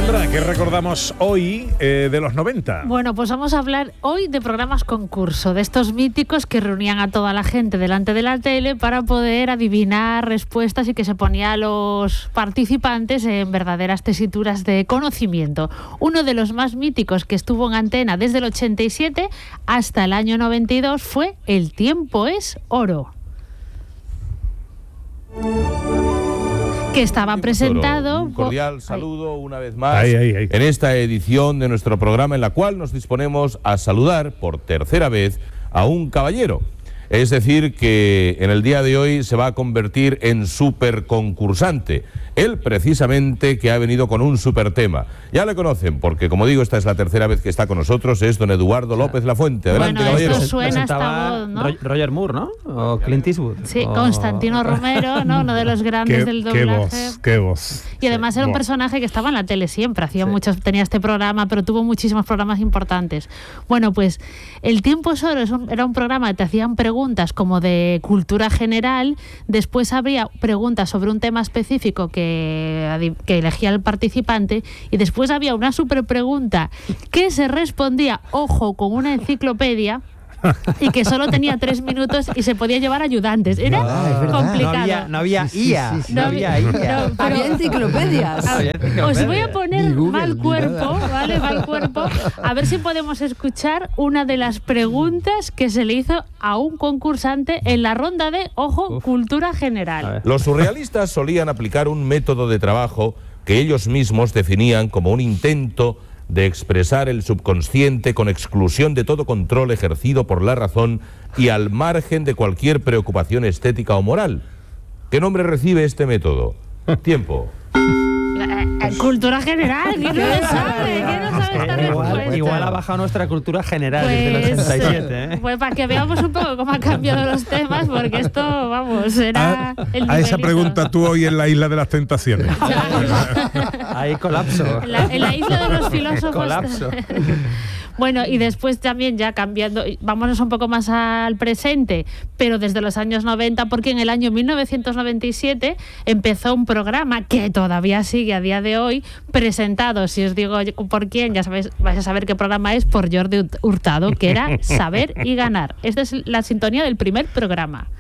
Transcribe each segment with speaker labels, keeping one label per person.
Speaker 1: Sandra, ¿qué recordamos hoy de los 90?
Speaker 2: Bueno, pues vamos a hablar hoy de programas concurso, de estos míticos que reunían a toda la gente delante de la tele para poder adivinar respuestas y que se ponía a los participantes en verdaderas tesituras de conocimiento. Uno de los más míticos que estuvo en antena desde el 87 hasta el año 92 fue El tiempo es oro, que estaba presentado...
Speaker 3: Un cordial saludo una vez más en esta edición de nuestro programa, en la cual nos disponemos a saludar por tercera vez a un caballero. Es decir, que en el día de hoy se va a convertir en super concursante. Él, precisamente, que ha venido con un super tema. Ya le conocen, porque, como digo, esta es la tercera vez que está con nosotros, es don Eduardo López Lafuente. Adelante, caballero.
Speaker 2: Esto suena esta voz, ¿no?
Speaker 4: Roger Moore, ¿no? O Clint Eastwood.
Speaker 2: Sí, Constantino Romero, ¿no? Uno de los grandes del doblaje.
Speaker 1: Qué voz.
Speaker 2: Y además era un personaje que estaba en la tele siempre, tenía este programa, pero tuvo muchísimos programas importantes. Bueno, pues El tiempo es oro era un programa que te hacían preguntas como de cultura general, después habría preguntas sobre un tema específico que elegía el participante, y después había una super pregunta que se respondía, ojo, con una enciclopedia, y que solo tenía 3 minutos y se podía llevar ayudantes. Era complicado.
Speaker 4: No había IA.
Speaker 5: Había enciclopedias.
Speaker 2: Os voy a poner mal cuerpo, ¿vale? Mal cuerpo. A ver si podemos escuchar una de las preguntas que se le hizo a un concursante en la ronda de, ojo, cultura general.
Speaker 3: Los surrealistas solían aplicar un método de trabajo que ellos mismos definían como un intento de expresar el subconsciente con exclusión de todo control ejercido por la razón y al margen de cualquier preocupación estética o moral. ¿Qué nombre recibe este método? Tiempo.
Speaker 2: Cultura general, ¿quién no lo sabe? ¿Quién no sabe esta respuesta?
Speaker 4: Igual ha bajado nuestra cultura general desde el 87, ¿eh?
Speaker 2: Pues para que veamos un poco cómo han cambiado los temas, porque esto, vamos, era el
Speaker 1: a esa pregunta tú hoy en la Isla de las Tentaciones.
Speaker 4: Ahí colapso.
Speaker 2: En la Isla de los Filósofos.
Speaker 4: Colapso.
Speaker 2: Bueno, y después también ya cambiando, vámonos un poco más al presente, pero desde los años 90, porque en el año 1997 empezó un programa que todavía sigue a día de hoy, presentado, si os digo por quién, ya sabéis, vais a saber qué programa es, por Jordi Hurtado, que era Saber y Ganar. Esta es la sintonía del primer programa.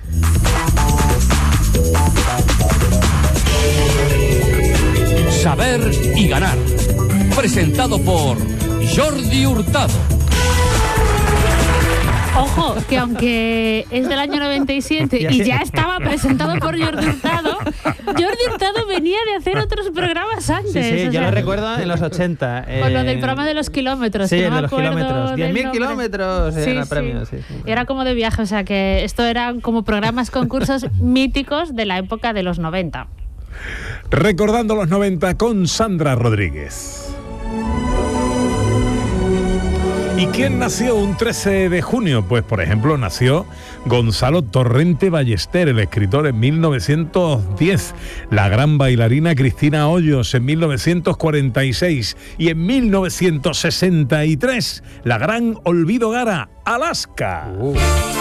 Speaker 6: Saber y Ganar, presentado por Jordi Hurtado.
Speaker 2: Ojo, que aunque es del año 97 y ya estaba presentado por Jordi Hurtado venía de hacer otros programas antes.
Speaker 4: Sí, yo lo recuerdo en los 80.
Speaker 2: Con lo del programa de los kilómetros.
Speaker 4: Sí,
Speaker 2: que no
Speaker 4: de los kilómetros.
Speaker 2: 10.000
Speaker 4: kilómetros era el premio. Sí.
Speaker 2: Era como de viaje, o sea que esto eran como programas concursos míticos de la época de los 90.
Speaker 1: Recordando los 90 con Sandra Rodríguez. ¿Y quién nació un 13 de junio? Pues, por ejemplo, nació Gonzalo Torrente Ballester, el escritor, en 1910. La gran bailarina Cristina Hoyos en 1946. Y en 1963, la gran Olvido Gara, Alaska.